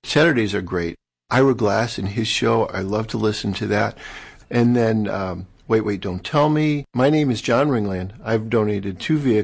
Saturdays are great. Ira Glass and his show, I love to listen to that. And then, Wait, Don't Tell Me. My name is John Ringland. I've donated 2 vehicles